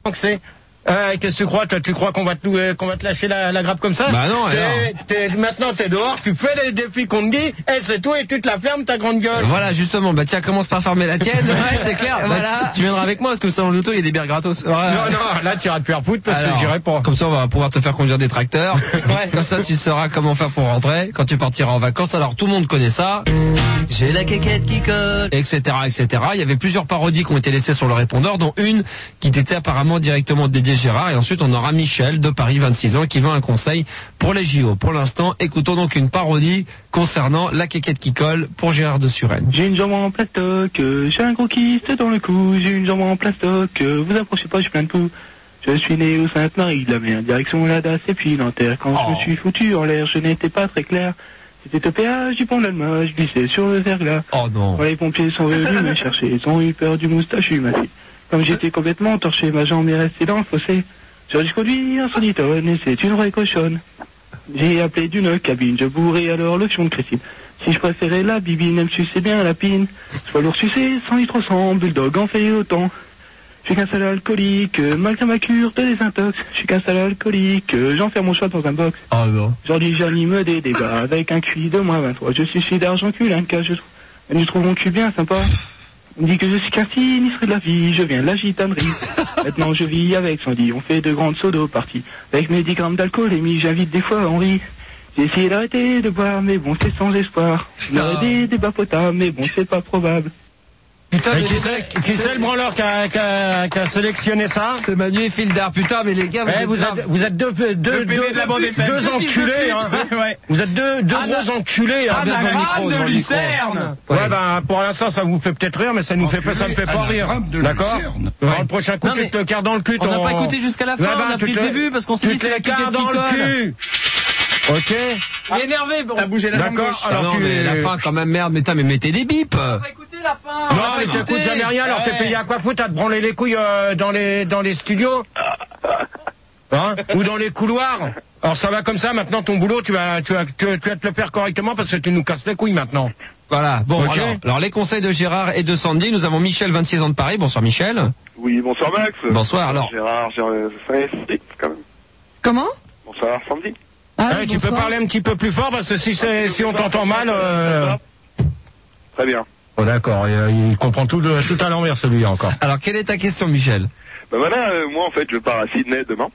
que c'est. Qu'est-ce que tu crois? Toi, tu crois qu'on va te lâcher la grappe comme ça? Bah non, maintenant t'es dehors, tu fais les défis qu'on te dit, c'est tout, et tu te la fermes ta grande gueule. Voilà, justement, bah tiens, commence par fermer la tienne. Ouais, c'est clair. Voilà. Tu viendras avec moi parce que au salon de l'auto, il y a des bières gratos. Non, là tu iras te faire foutre parce que j'irai pas. Comme ça, on va pouvoir te faire conduire des tracteurs. Ouais. Comme ça, tu sauras comment faire pour rentrer quand tu partiras en vacances. Alors, tout le monde connaît ça. J'ai la quéquette qui colle, etc., etc. Il y avait plusieurs parodies qui ont été laissées sur le répondeur, dont une qui était apparemment directement dédiée à Gérard. Et ensuite, on aura Michel de Paris, 26 ans, qui veut un conseil pour les JO. Pour l'instant, écoutons donc une parodie concernant la quéquette qui colle pour Gérard de Suresnes. J'ai une jambe en plastoc, j'ai un gros kyste dans le cou, j'ai une jambe en plastoc, vous approchez pas, je suis plein de poux. Je suis né au Sainte-Marie de la Mer, direction la DAS et puis Nanterre. Quand je me suis foutu en l'air, je n'étais pas très clair. C'était au péage du pont de l'Alma, je glissais sur le verglas. Oh non. Quand les pompiers sont venus me chercher, ils ont eu peur du moustachu, ma fille. Comme j'étais complètement torché, ma jambe est restée dans le fossé. J'aurais dû conduire un sonitone et c'est une vraie cochonne. J'ai appelé d'une cabine, je bourrais alors le fion de Christine. Si je préférais la bibine, elle me suçait bien la pine. Soit lourd sucé, 100 litres au 100, bulldog en fait autant. Je suis qu'un sale alcoolique, malgré ma cure de désintox. Je suis qu'un sale alcoolique, j'enferme mon chat dans un box. Oh non. Aujourd'hui j'anime des débats avec un QI de moins 23. Je suis celui d'argent cul, un cas, je trouve mon cul bien sympa. On me dit que je suis qu'un sinistre de la vie, je viens de la gitanerie. Maintenant je vis avec Sandy, on fait de grandes sodos parties. Avec mes 10 grammes d'alcoolémie, j'invite des fois Henri. J'ai essayé d'arrêter de boire, mais bon c'est sans espoir. J'aurais des débats potables, mais bon c'est pas probable. Putain, mais Qui c'est le branleur qui a sélectionné ça? c'est Manu Fildar. Putain, mais les gars, Vous êtes deux enculés, hein. Ouais. Vous êtes deux gros enculés, hein. Anagramme de Lucerne. Ouais, ben, pour l'instant, ça vous fait peut-être rire, mais ça me fait pas rire. D'accord? Le prochain coup, Non, tu mais te le carres dans le cul, On n'a pas écouté jusqu'à la fin, Ouais, bah, on a pris le début parce qu'on s'est dit tu te c'est la les quéquette carres qui dans le colle. cul. Ok? Il est énervé, bon. T'as bougé la jambe D'accord, gauche. alors non, mais la fin, quand même, merde, mais mettez des bips. On va écouter la fin. Non, mais t'écoutes jamais rien, alors t'es payé à quoi foutre? À te branler les couilles dans les studios? Hein? Ou dans les couloirs? Alors ça va comme ça, maintenant ton boulot, tu vas te le faire correctement parce que tu nous casses les couilles maintenant. Voilà. Bon, Ok. alors les conseils de Gérard et de Sandy. Nous avons Michel, 26 ans de Paris. Bonsoir Michel. Oui, bonsoir Max. Bonsoir, alors. Gérard, Sandy, quand même. Comment? Bonsoir Sandy. Ah, Ouais, tu peux parler un petit peu plus fort parce que si on t'entend mal. Très bien. Oh d'accord, il comprend tout à l'envers celui-là encore. Alors, quelle est ta question, Michel? Bah voilà, moi en fait je pars à Sydney demain.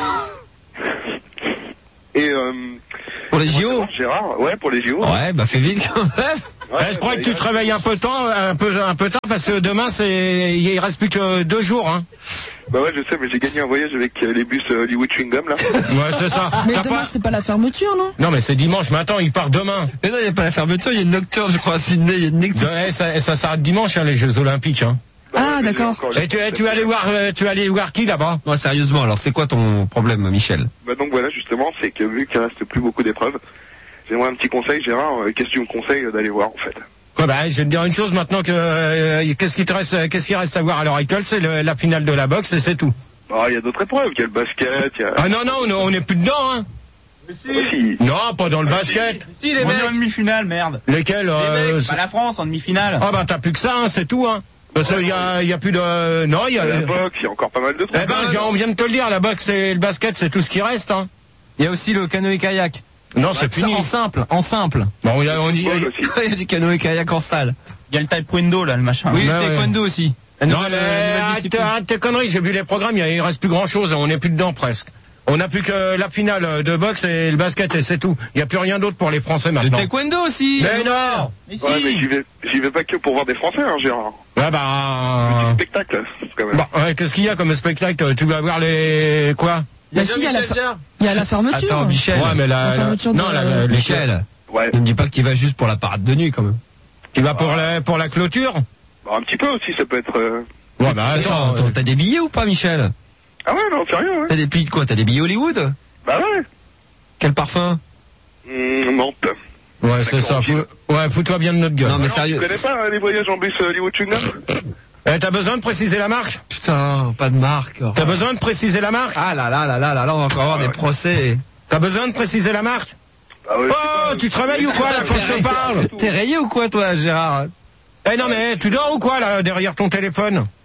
Et Pour les JO? Gérard, ouais, pour les JO. Ouais, bah fais vite quand même. Ouais, Je crois que tu te réveilles un peu tard parce que demain il reste plus que 2 jours, hein. Bah ouais, je sais, mais j'ai gagné un voyage avec les bus Hollywood Chewing-Gum là. Ouais, c'est ça. Mais T'as demain, pas... c'est pas la fermeture, non? Non, mais c'est dimanche. Mais attends, il part demain. Mais non, il n'y a pas la fermeture, il y a une nocturne, je crois, à Sydney, il y a une nocturne. Ouais, ça s'arrête dimanche, hein, les Jeux Olympiques, hein. Ah, mais d'accord. encore Et tu es allé voir qui là-bas? Non, sérieusement, alors c'est quoi ton problème, Michel? Bah donc voilà, justement, c'est que vu qu'il reste plus beaucoup d'épreuves, j'aimerais un petit conseil, Gérard. Qu'est-ce que tu me conseilles d'aller voir en fait? Ouais, bah, je vais te dire une chose maintenant que qu'est-ce qui reste à voir à l'heure actuelle, c'est la finale de la boxe et c'est tout. Ah, il y a d'autres épreuves, il y a le basket, il y a... Ah non, on est plus dedans, hein. Si. Non, pas dans le basket. Si, les mecs. En demi-finale, merde. Lesquels Les mecs, la France en demi-finale. Ah bah t'as plus que ça, hein, c'est tout, hein. Parce qu'il y a plus de... Non, il y a... La boxe, il y a encore pas mal de trucs. Eh ben, on vient de te le dire, la boxe et le basket, c'est tout ce qui reste, hein. Il y a aussi le canoë-kayak. Non, c'est fini. En simple. Bon, on dit... Football aussi. Il y a du canoë-kayak en salle. Il y a le taekwondo, là, le machin. Oui, Ouais, le taekwondo aussi. La Non, nouvelle- mais la nouvelle arrête discipline. tes conneries, j'ai vu les programmes, il reste plus grand chose, on n'est plus dedans presque. On n'a plus que la finale de boxe et le basket et c'est tout. Il n'y a plus rien d'autre pour les Français Le maintenant. taekwondo aussi. Mais non. Mais si. Ouais, mais j'y vais pas que pour voir des Français, hein, Gérard. Ouais, bah... Spectacle, quand même. Bah, ouais, qu'est-ce qu'il y a comme spectacle? Tu vas voir les... quoi? Bah si, il y a la fermeture. Attends, Michel. Ouais, mais La fermeture non, de- Michel, Ouais. ne me dis pas que tu vas juste pour la parade de nuit, quand même. Tu vas pour la clôture? Bah, un petit peu aussi, ça peut être... Ouais, bah attends. T'as des billets ou pas, Michel? Ah ouais, non, sérieux, ouais. T'as des billets de quoi? T'as des billets Hollywood? Bah ouais. Quel parfum? Nantes. Ouais, c'est ça. Fous-toi bien de notre gueule. Non, mais Tu sérieux. connais pas les voyages en bus Hollywood Chewing-Gum? T'as besoin de préciser la marque? Putain, pas de marque. T'as besoin de préciser la marque? Ah là, on va encore avoir des procès. T'as besoin de préciser la marque? Ah ouais, Oh, tu te réveilles ou quoi, là, quand je te parle? T'es rayé ou quoi, toi, Gérard? Eh non, mais tu dors ou quoi, là, derrière ton téléphone?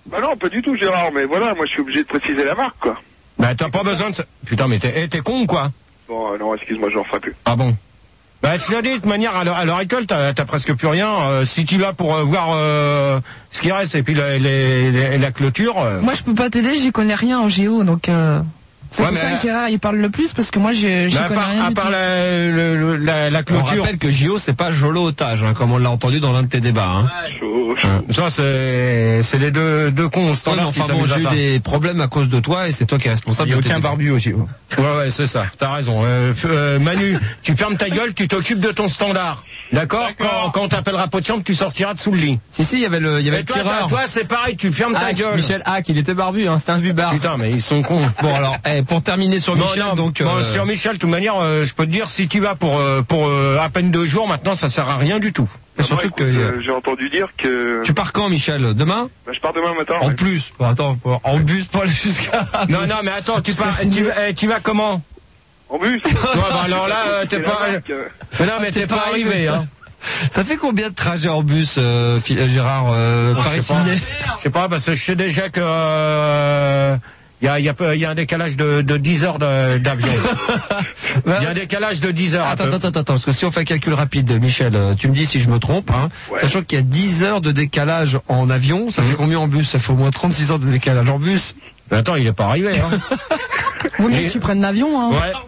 Bah non, pas du tout, Gérard, mais voilà, moi je suis obligé de préciser la marque, quoi. Bah t'as pas besoin de ça. Putain, mais t'es con ou quoi? Bon, non, excuse-moi, je ne referai plus. Ah bon? Bah je l'ai dit, de toute manière, à l'heure actuelle, t'as presque plus rien. Si tu vas pour voir ce qui reste et puis la clôture... Moi, je peux pas t'aider, j'y connais rien en géo, donc... C'est Ouais, pour ça que Gérard il parle le plus parce que moi j'y connais rien à du part tout. On la clôture. rappelle que JO c'est pas Jolo otage, hein, comme on l'a entendu dans l'un de tes débats. Hein. Chaud. Ça c'est les deux cons Ouais, standards qui enfin bon, s'amusent à j'ai eu ça. des problèmes à cause de toi et c'est toi qui es responsable. Il n'y a de tes aucun débats. barbu aussi. Ouais, c'est ça. T'as raison. Manu, tu fermes ta gueule, tu t'occupes de ton standard. D'accord. Quand on t'appellera pot de chambre, tu sortiras dessous le lit. Si, il y avait le Et tireur. toi, c'est pareil, tu fermes ta gueule. Michel Hack, il était barbu, hein, c'était un bubard. Putain, mais ils sont cons. Bon alors, pour terminer sur Michel, donc. Bon, sur Michel, de toute manière, je peux te dire, si tu vas pour à peine 2 jours, maintenant, ça sert à rien du tout. Et surtout Moi, écoute, j'ai entendu dire que... Tu pars quand, Michel? Demain? Bah, je pars demain matin. En ouais. plus. Bon, attends, en bus pour aller jusqu'à. Non, mais attends, tu vas comment? En bus. Ouais, bah alors là, t'es C'est pas... la marque, Mais non, mais t'es pas arrivé, hein. Ça fait combien de trajets en bus, Gérard, Paris-Sydney? Je sais pas, parce que je sais déjà que il y a un décalage de 10 heures d'avion. Il y a un décalage de 10 heures. Attends, parce que si on fait un calcul rapide, Michel, tu me dis si je me trompe, hein, Ouais. sachant qu'il y a 10 heures de décalage en avion, ça fait combien en bus? Ça fait au moins 36 heures de décalage en bus. Mais attends, il est pas arrivé, hein. Vaut mieux que tu prennes l'avion, hein. Ouais.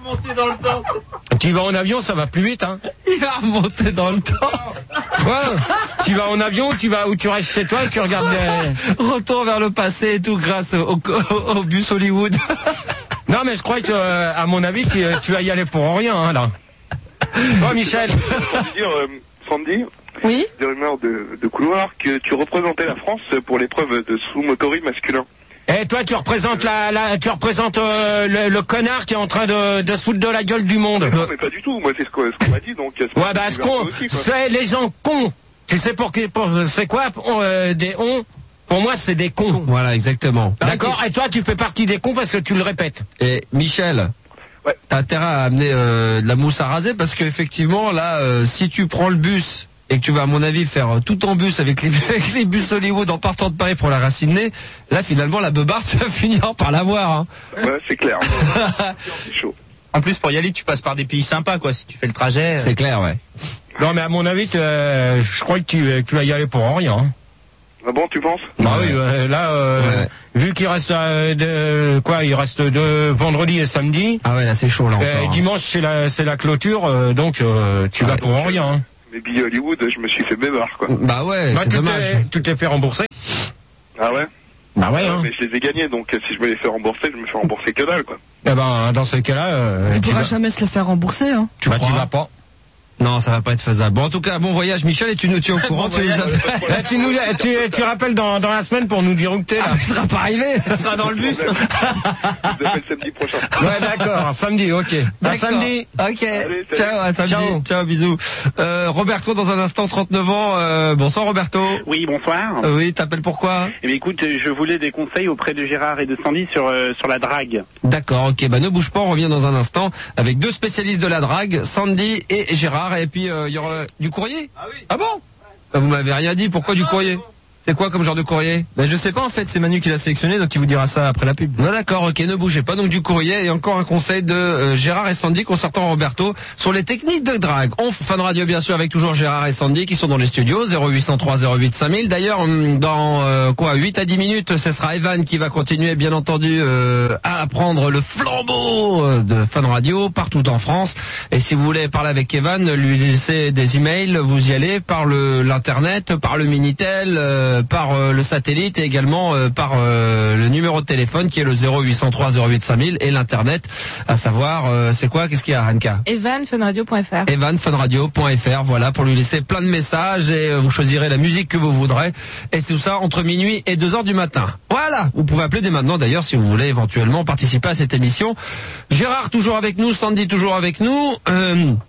Tu vas en avion, ça va plus vite, hein. Il va remonter dans le temps. Ouais. Tu vas en avion, ou tu restes chez toi et tu regardes les... Retour vers le passé et tout grâce au bus Hollywood. Non, mais je crois que, à mon avis, tu vas y aller pour rien, hein, là. Bon, Michel. J'ai entendu dire, Sandy, Oui. des rumeurs de couloir, que tu représentais la France pour l'épreuve de sous-motori masculin. Et toi, tu représentes le connard qui est en train de se foutre de la gueule du monde. Non, mais pas du tout, moi c'est ce qu'on m'a dit, donc... Ouais, bah, c'est les gens cons. Tu sais c'est quoi, des ons? Pour moi, c'est des cons. Voilà, exactement. D'accord? Et toi, tu fais partie des cons parce que tu le répètes. Et Michel, Ouais. t'as intérêt à amener de la mousse à raser parce qu'effectivement, là, si tu prends le bus et que tu vas, à mon avis, faire tout en bus avec les bus Hollywood en partant de Paris pour la Racine-Nez, là, finalement, la beubarde, tu vas finir par l'avoir. Hein. Ouais, c'est clair. C'est chaud. En plus, pour y aller, tu passes par des pays sympas, quoi, si tu fais le trajet. C'est clair, ouais. Non, mais à mon avis, je crois que tu vas y aller pour rien. Hein. Ah bon, tu penses? Bah oui, là, vu qu'il reste il reste vendredi et samedi. Ah ouais, là, c'est chaud, là, encore. Hein. Dimanche, c'est la clôture, donc tu vas pour rien. Hein. Mes billets Hollywood, je me suis fait bébard, quoi. Bah ouais, c'est dommage. Tu t'es fait rembourser? Ah ouais? Bah ouais, hein. Mais je les ai gagnés, donc si je me les fais rembourser, je me fais rembourser que dalle, quoi. Eh ben, dans ces cas-là, Il tu pourra vas, jamais se le faire rembourser, hein. tu vas pas. Non, ça va pas être faisable. Bon, en tout cas, bon voyage, Michel, et tu nous tiens au courant. Tu rappelles dans la semaine pour nous dire où que t'es, là. Il sera pas arrivé. Il sera dans le bus. Je vous appelle samedi prochain. Ouais, d'accord, samedi, ok. À D'accord. samedi. Ok. Allez, salut. Ciao, à samedi. Ciao. Ciao, bisous. Roberto, dans un instant, 39 ans. Bonsoir, Roberto. Oui, bonsoir. Oui, t'appelles pourquoi? Eh bien, écoute, je voulais des conseils auprès de Gérard et de Sandy sur la drague. D'accord, ok. Bah, ne bouge pas, on revient dans un instant avec deux spécialistes de la drague, Sandy et Gérard. Et puis, il y aura du courrier? Ah oui. Ah bon? Bah, vous m'avez rien dit. Pourquoi du courrier? C'est quoi comme genre de courrier? Bah, je sais pas, en fait, c'est Manu qui l'a sélectionné, donc il vous dira ça après la pub. Non, d'accord, ok, ne bougez pas. Donc du courrier et encore un conseil de Gérard et Sandy concernant Roberto sur les techniques de drague. On Fun Radio bien sûr avec toujours Gérard et Sandy qui sont dans les studios 0803 08 5000. D'ailleurs dans 8 à 10 minutes, ce sera Evan qui va continuer bien entendu à prendre le flambeau de Fun Radio partout en France. Et si vous voulez parler avec Evan, lui laisser des emails, vous y allez par l'internet, par le Minitel, par le satellite et également par le numéro de téléphone qui est le 0803 08 5000 et l'internet, à savoir c'est quoi, qu'est-ce qu'il y a, Hanka? evanfunradio.fr. evanfunradio.fr, voilà, pour lui laisser plein de messages et vous choisirez la musique que vous voudrez et tout ça entre minuit et 2h du matin. Voilà, vous pouvez appeler dès maintenant d'ailleurs si vous voulez éventuellement participer à cette émission. Gérard toujours avec nous, Sandy toujours avec nous.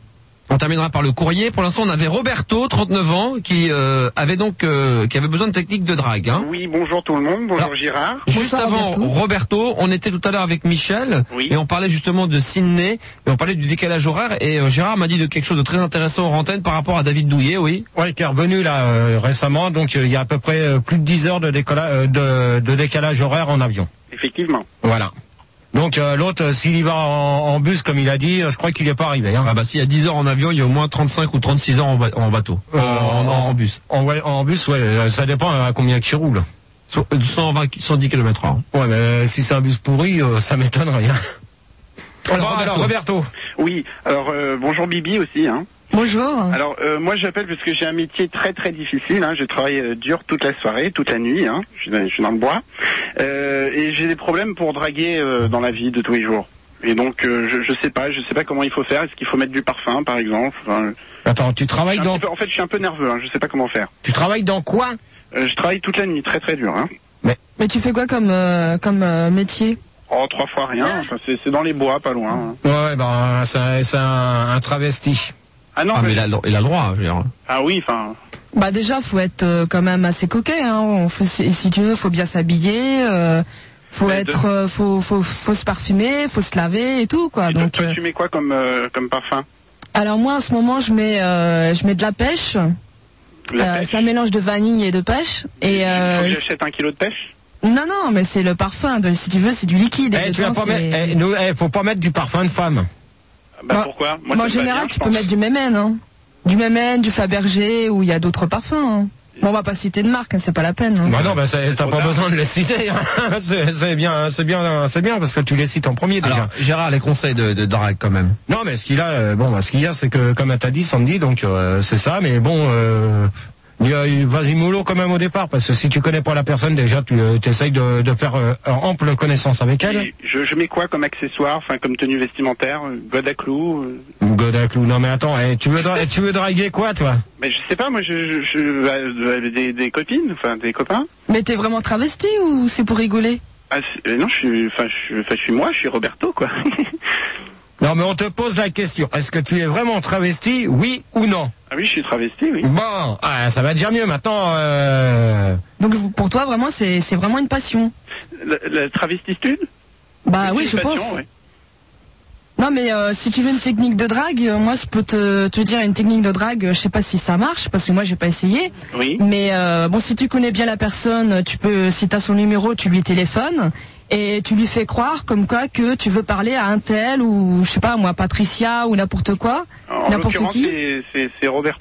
On terminera par le courrier. Pour l'instant, on avait Roberto, 39 ans, qui avait besoin de technique de drague. Hein. Oui, bonjour tout le monde, bonjour Alors, Girard. Juste Bonsoir, avant Roberto. on était tout à l'heure avec Michel, Oui. et on parlait justement de Sydney, et on parlait du décalage horaire, et Gérard m'a dit de quelque chose de très intéressant en antenne par rapport à David Douillet, oui. Ouais, qui est revenu là récemment, donc il y a à peu près plus de 10 heures de décalage horaire en avion. Effectivement. Voilà. Donc l'autre, s'il y va en bus, comme il a dit, je crois qu'il n'est pas arrivé. Hein. Ah bah s'il y a 10 heures en avion, il y a au moins 35 ou 36 heures en bateau, en bus. En bus, ouais, ça dépend à combien qu'il roule. 110 km/h. Ouais, mais si c'est un bus pourri, ça m'étonnerait. Hein. Alors, Roberto. Oui, alors bonjour Bibi aussi. Hein. Bonjour. Alors moi j'appelle parce que j'ai un métier très très difficile. Hein. Je travaille dur toute la soirée, toute la nuit. Hein. Je suis dans le bois et j'ai des problèmes pour draguer dans la vie de tous les jours. Et donc je sais pas comment il faut faire. Est-ce qu'il faut mettre du parfum par exemple? Enfin, Attends, tu travailles dans... en fait je suis un peu nerveux. Hein. Je sais pas comment faire. Tu travailles dans quoi? Je travaille toute la nuit, très très dur. Hein. Mais tu fais quoi comme métier? Oh 3 fois rien. Enfin, c'est dans les bois, pas loin. Hein. Ouais, ben c'est un travesti. Ah non. Ah mais mais... il a le droit, je veux dire. Ah oui, enfin. Bah déjà, faut être quand même assez coquet. Hein. Si tu veux, faut bien s'habiller. Faut Ouais, être, faut se parfumer, faut se laver et tout quoi. Et Donc. toi, tu mets quoi comme parfum? Alors moi, en ce moment, je mets de la pêche. La pêche. C'est un mélange de vanille et de pêche. Et Faut que j'achète 1 kilo de pêche? non, mais c'est le parfum. Si tu veux, c'est du liquide. Et Tu vas dedans, pas mettre, faut pas mettre du parfum de femme. Bah pourquoi? Moi, en général, tu peux mettre du Mémène, hein. Du Mémène, du Fabergé, ou il y a d'autres parfums. Hein. Bon, on va pas citer de marque, hein, c'est pas la peine. Hein. Bah non, bah t'as pas besoin de les citer. Hein. C'est bien, parce que tu les cites en premier déjà. Alors, Gérard, les conseils de drague quand même. Non, mais ce qu'il y a, c'est que comme t'as dit, Sandy, donc c'est ça. Mais bon, vas-y mollo quand même au départ, parce que si tu connais pas la personne, déjà tu essayes de faire ample connaissance avec elle. Et je mets quoi comme accessoire, enfin comme tenue vestimentaire, god à clous Godaclou. Non mais attends, tu veux draguer quoi toi? Mais je sais pas, moi des copines, enfin des copains. Mais t'es vraiment travesti ou c'est pour rigoler? Ah, non, je suis moi, je suis Roberto quoi. Non mais on te pose la question, est-ce que tu es vraiment travesti, oui ou non? Ah oui, je suis travesti, oui. Bon, ça va déjà mieux maintenant. Donc pour toi, vraiment, c'est vraiment une passion? La travestitude? Bah oui, je passion, pense. ouais. Non mais si tu veux une technique de drague, moi je peux te dire une technique de drague, je sais pas si ça marche parce que moi j'ai pas essayé. Oui. Mais bon, si tu connais bien la personne, tu peux, si t'as son numéro, tu lui téléphones et tu lui fais croire comme quoi que tu veux parler à un tel ou je sais pas moi Patricia ou n'importe quoi, En n'importe l'occurrence, qui. c'est Robert.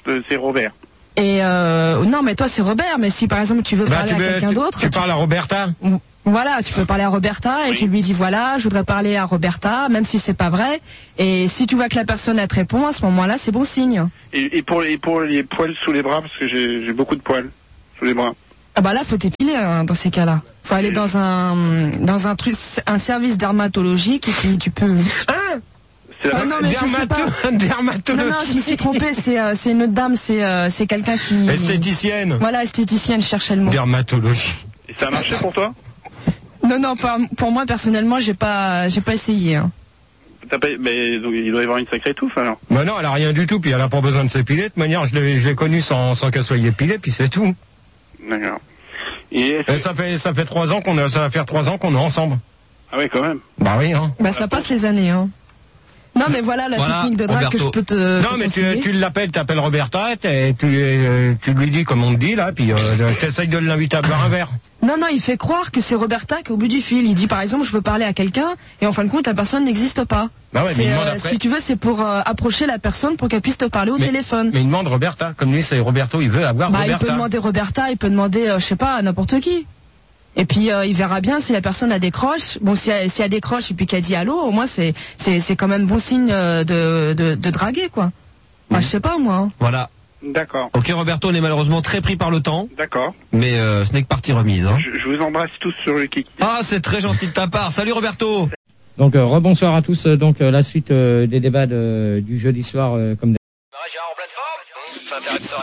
Et non mais toi c'est Robert, mais si par exemple tu veux parler à quelqu'un d'autre, tu parles à Roberta. Voilà, tu peux parler à Roberta et Oui. tu lui dis voilà, je voudrais parler à Roberta, même si c'est pas vrai. Et si tu vois que la personne elle te répond, à ce moment-là, c'est bon signe. Et pour les poils sous les bras, parce que j'ai beaucoup de poils sous les bras. Ah bah là, faut t'épiler hein, dans ces cas-là. Faut aller dans un truc, un service dermatologique et puis tu peux. C'est la non mais je sais pas. Dermatologie. Non, je me suis trompée. C'est une autre dame. C'est quelqu'un qui. Esthéticienne. Voilà, esthéticienne. Je cherchais le mot. Dermatologie. Et ça a marché pour toi? Non, pour moi personnellement, j'ai pas essayé. Hein. Mais donc, il doit y avoir une sacrée touffe alors. Bah non, elle a rien du tout, puis elle a pas besoin de s'épiler. De toute manière, je l'ai connue sans qu'elle soit épilée, puis c'est tout. D'accord. Et Ça fait 3 ans ça va faire 3 ans qu'on est ensemble. Ah oui, quand même. Bah oui, hein. Bah ça passe les années. Hein. Non mais voilà la technique de drague Roberto. que je peux te. Non, mais tu l'appelles, t'appelles Roberta, tu lui dis comme on te dit là, puis t'essayes de l'inviter à boire un verre. Non, il fait croire que c'est Roberta qui est au bout du fil. Il dit par exemple je veux parler à quelqu'un et en fin de compte la personne n'existe pas. Bah ouais, mais il demande après. Si tu veux c'est pour approcher la personne pour qu'elle puisse te parler au téléphone. Mais il demande Roberta, comme lui c'est Roberto, il veut avoir Bah Roberta. il peut demander Roberta, il peut demander je sais pas n'importe qui. Et puis il verra bien si la personne a décroche. Bon si elle décroche et puis qu'elle dit allô, au moins c'est quand même bon signe de draguer quoi. Enfin, je sais pas moi. Hein. Voilà. D'accord. Ok Roberto, on est malheureusement très pris par le temps, D'accord. mais ce n'est que partie remise. Hein. Je vous embrasse tous sur le kiki. Ah, c'est très gentil de ta part. Salut Roberto. Donc rebonsoir à tous. Donc la suite des débats du jeudi soir comme